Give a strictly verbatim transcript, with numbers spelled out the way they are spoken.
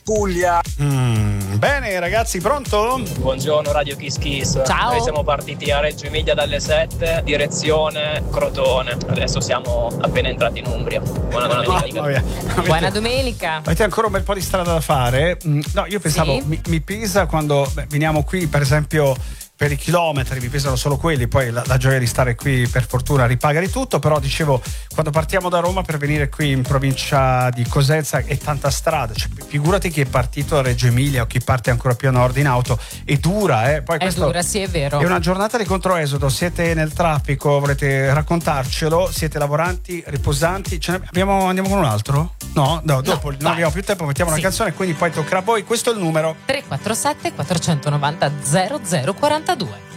Puglia. Mm, bene ragazzi, pronto? Buongiorno Radio Kiss Kiss. Ciao. Noi siamo partiti a Reggio Emilia dalle sette, direzione Crotone. Adesso siamo appena entrati in Umbria. Buona domenica. Oh, avete, Buona domenica. Avete ancora un bel po' di strada da fare? Mm, no, io pensavo Sì. mi, mi pesa quando beh, veniamo qui, per esempio, per i chilometri, mi pesano solo quelli, poi la, la gioia di stare qui per fortuna ripaga di tutto, però dicevo, quando partiamo da Roma per venire qui in provincia di Cosenza è tanta strada, cioè, figurati chi è partito a Reggio Emilia o chi parte ancora più a nord in auto, è dura, eh? Poi È dura, sì, è vero. È una giornata di controesodo, siete nel traffico, volete raccontarcelo, siete lavoranti, riposanti, ce ne abbiamo, andiamo con un altro? No, no, dopo No, non abbiamo più tempo, mettiamo Sì. una canzone, quindi poi toccherà a voi, questo è il numero. tre quattro sette quattro nove zero zero zero quattro due.